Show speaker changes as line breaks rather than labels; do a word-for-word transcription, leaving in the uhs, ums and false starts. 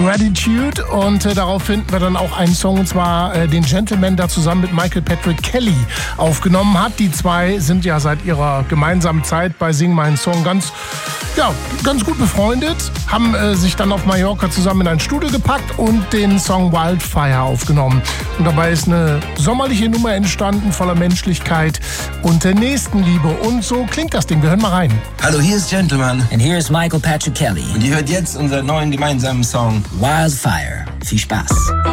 Gratitude. Und äh, darauf finden wir dann auch einen Song, und zwar äh, den Gentleman, der zusammen mit Michael Patrick Kelly aufgenommen hat. Die zwei sind ja seit ihrer gemeinsamen Zeit bei Sing meinen Song ganz, ja, ganz gut befreundet, haben äh, sich dann auf Mallorca zusammen in ein Studio gepackt und den Song Wildfire aufgenommen. Und dabei ist eine sommerliche Nummer entstanden, voller Menschlichkeit und der Nächstenliebe. Und so klingt das Ding. Wir hören mal rein.
Hallo, hier ist Gentleman.
And here is Michael Patrick Kelly.
Und ihr hört jetzt unseren neuen gemeinsamen Song
Wildfire. Viel Spaß.